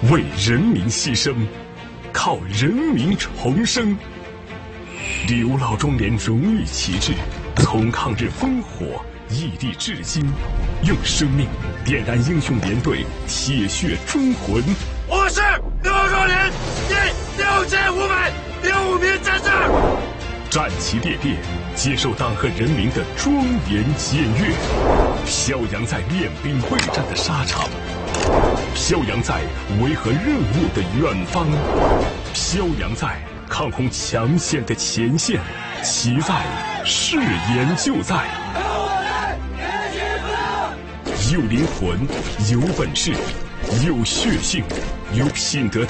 为人民牺牲，靠人民重生。刘老中连荣誉旗帜从抗日烽火屹立至今，用生命点燃英雄连队铁血忠魂。 我是刘老中连第6506名战士， 战旗猎猎，接受党和人民的庄严检阅，飘扬在练兵备战的沙场，飘扬在维和任务的远方，飘扬在抗洪抢险的前线，其在，誓言就在。有灵魂，有本事，有血性，有品德的